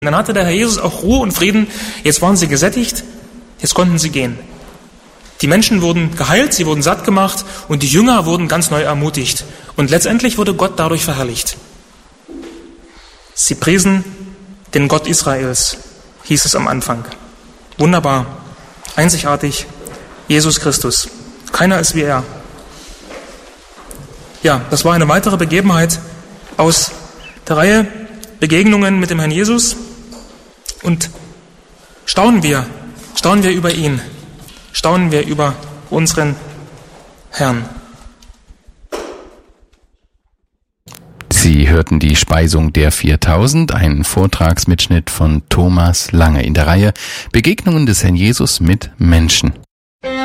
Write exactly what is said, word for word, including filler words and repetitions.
Dann hatte der Herr Jesus auch Ruhe und Frieden. Jetzt waren sie gesättigt, jetzt konnten sie gehen. Die Menschen wurden geheilt, sie wurden satt gemacht und die Jünger wurden ganz neu ermutigt. Und letztendlich wurde Gott dadurch verherrlicht. Sie priesen den Gott Israels, hieß es am Anfang. Wunderbar, einzigartig, Jesus Christus. Keiner ist wie er. Ja, das war eine weitere Begebenheit aus der Reihe Begegnungen mit dem Herrn Jesus. Und staunen wir, staunen wir über ihn, staunen wir über unseren Herrn. Sie hörten die Speisung der viertausend, einen Vortragsmitschnitt von Thomas Lange in der Reihe Begegnungen des Herrn Jesus mit Menschen.